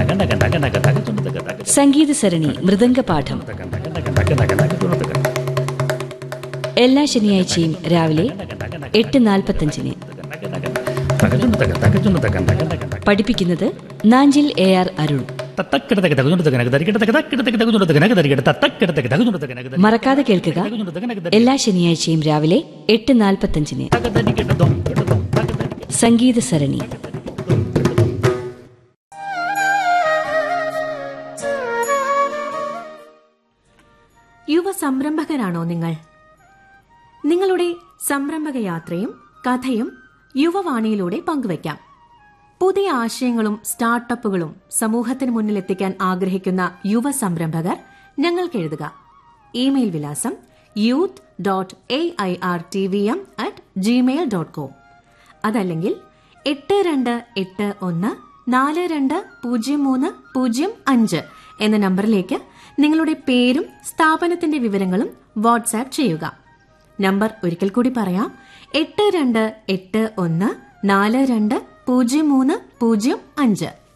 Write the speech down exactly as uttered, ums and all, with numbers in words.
സംഗീത സരണി മൃദംഗപാഠം എല്ലാ ശനിയാഴ്ചയും രാവിലെ എട്ട് നാൽപ്പത്തഞ്ചിന്. പഠിപ്പിക്കുന്നത് നാഞ്ചിൽ എ ആർ അരുൺ. മറക്കാതെ കേൾക്കുക, എല്ലാ ശനിയാഴ്ചയും രാവിലെ എട്ട് നാൽപ്പത്തഞ്ചിന് സംഗീത സരണി. യുവ സംരംഭകരാണോ നിങ്ങൾ? നിങ്ങളുടെ സംരംഭക യാത്രയും കഥയും യുവവാണിയിലൂടെ പങ്കുവയ്ക്കാം. പുതിയ ആശയങ്ങളും സ്റ്റാർട്ടപ്പുകളും സമൂഹത്തിന് മുന്നിലെത്തിക്കാൻ ആഗ്രഹിക്കുന്ന യുവ സംരംഭകർ ഞങ്ങൾക്ക് എഴുതുക. ഇമെയിൽ വിലാസം youth dot A I R T V M at Gmail dot com. അതല്ലെങ്കിൽ എട്ട് രണ്ട് എട്ട് ഒന്ന് നാല് രണ്ട് പൂജ്യം മൂന്ന് പൂജ്യം അഞ്ച് എന്ന നമ്പറിലേക്ക് നിങ്ങളുടെ പേരും സ്ഥാപനത്തിന്റെ വിവരങ്ങളും വാട്സാപ്പ് ചെയ്യുക. നമ്പർ ഒരിക്കൽ കൂടി പറയാം: എട്ട് രണ്ട് എട്ട് ഒന്ന് നാല് രണ്ട് പൂജ്യം മൂന്ന് പൂജ്യം അഞ്ച്.